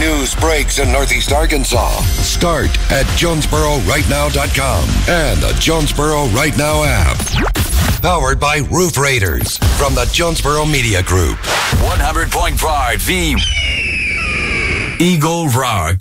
news breaks in Northeast Arkansas. Start at JonesboroRightNow.com and the Jonesboro Right Now app. Powered by Roof Raiders from the Jonesboro Media Group. 100.5 The Eagle Rock.